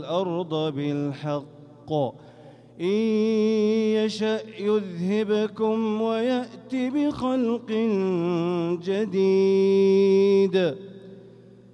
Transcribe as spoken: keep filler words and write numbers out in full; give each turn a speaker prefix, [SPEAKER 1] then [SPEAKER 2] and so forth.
[SPEAKER 1] الأرض بالحق إن يشأ يذهبكم ويأت بخلق جديد.